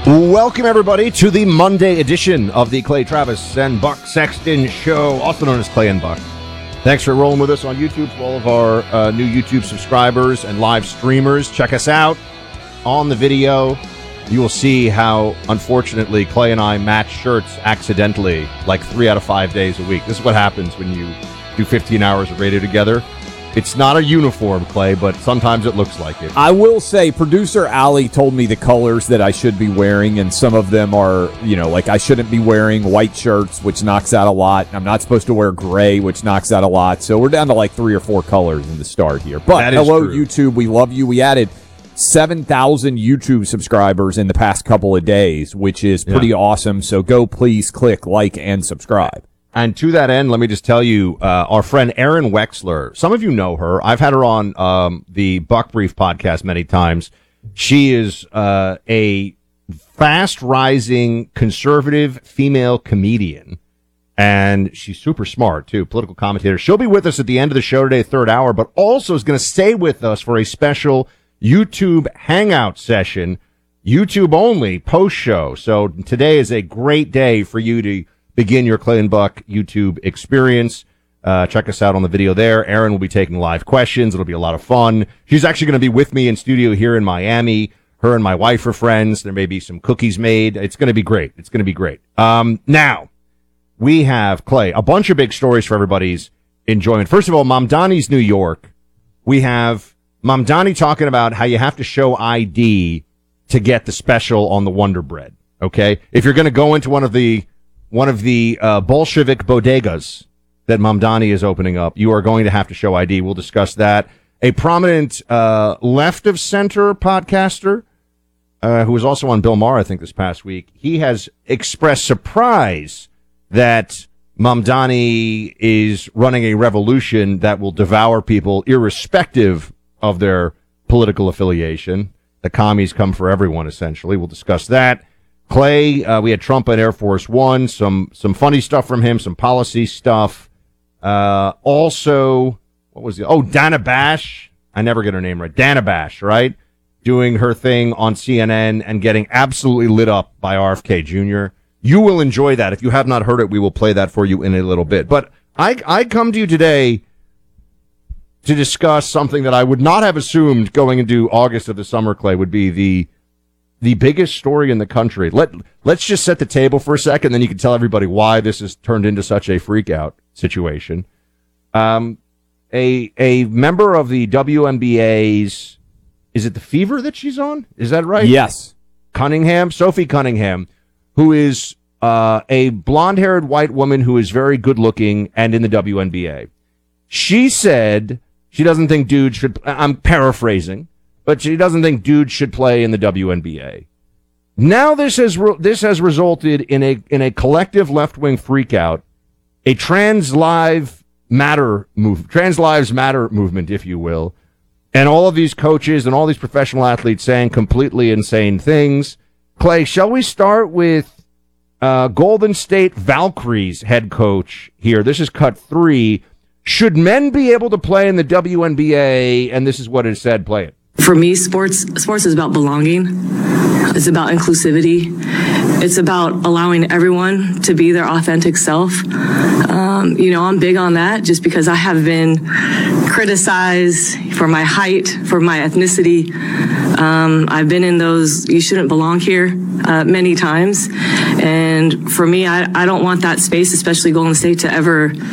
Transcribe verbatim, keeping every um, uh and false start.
Welcome, everybody, to the Monday edition of the Clay Travis and Buck Sexton Show, also known as Clay and Buck. Thanks for rolling with us on YouTube. For all of our uh, new YouTube subscribers and live streamers, check us out on the video. You will see how, unfortunately, Clay and I match shirts accidentally like three out of five days a week. This is what happens when you do fifteen hours of radio together. It's not a uniform, Clay, but sometimes it looks like it. I will say, producer Ali told me the colors that I should be wearing, and some of them are, you know, like I shouldn't be wearing white shirts, which knocks out a lot. I'm not supposed to wear gray, which knocks out a lot. So we're down to like three or four colors in the start here. But hello, true. YouTube. We love you. We added seven thousand YouTube subscribers in the past couple of days, which is pretty yeah. awesome. So go please click like and subscribe. And to that end, let me just tell you, uh, our friend Erin Wexler, some of you know her. I've had her on um, the Buck Brief podcast many times. She is uh, a fast-rising conservative female comedian, and she's super smart, too, political commentator. She'll be with us at the end of the show today, third hour, but also is going to stay with us for a special YouTube Hangout session, YouTube only, post-show. So today is a great day for you to begin your Clay and Buck YouTube experience. Uh, check us out on the video there. Erin will be taking live questions. It'll be a lot of fun. She's actually going to be with me in studio here in Miami. Her and my wife are friends. There may be some cookies made. It's going to be great. It's going to be great. Um, now, we have, Clay, a bunch of big stories for everybody's enjoyment. First of all, Mamdani's New York. We have Mamdani talking about how you have to show I D to get the special on the Wonder Bread. Okay? If you're going to go into one of the One of the uh, Bolshevik bodegas that Mamdani is opening up, you are going to have to show I D. We'll discuss that. A prominent uh, left-of-center podcaster uh, who was also on Bill Maher, I think, this past week, he has expressed surprise that Mamdani is running a revolution that will devour people irrespective of their political affiliation. The commies come for everyone, essentially. We'll discuss that. Clay, uh, we had Trump on Air Force One, some some funny stuff from him, some policy stuff. Uh, also, what was the, oh, Dana Bash. I never get her name right. Dana Bash, right? Doing her thing on C N N and getting absolutely lit up by R F K Junior You will enjoy that. If you have not heard it, we will play that for you in a little bit. But I, I come to you today to discuss something that I would not have assumed going into August of the summer, Clay, would be the The biggest story in the country. Let, let's just set the table for a second, then you can tell everybody why this has turned into such a freak-out situation. Um, a a member of the W N B A's, is it the Fever that she's on? Is that right? Yes. Cunningham, Sophie Cunningham, who is uh, a blonde-haired white woman who is very good-looking and in the W N B A. She said she doesn't think dudes should, I'm paraphrasing, but she doesn't think dudes should play in the W N B A. Now this has re- this has resulted in a in a collective left-wing freakout, a trans live matter move, trans lives matter movement, if you will, and all of these coaches and all these professional athletes saying completely insane things. Clay, shall we start with uh, Golden State Valkyries head coach here? This is cut three. Should men be able to play in the W N B A? And this is what it said. Play it. For me, sports sports is about belonging. It's about inclusivity. It's about allowing everyone to be their authentic self. Um, you know, I'm big on that just because I have been criticized for my height, for my ethnicity. Um, I've been in those you shouldn't belong here uh, many times. And for me, I, I don't want that space, especially Golden State, to ever